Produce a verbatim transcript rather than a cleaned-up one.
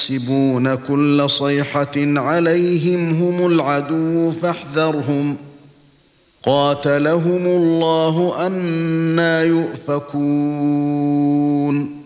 يحسبون كل صيحة عليهم هم العدو فاحذرهم قاتلهم الله أنى يؤفكون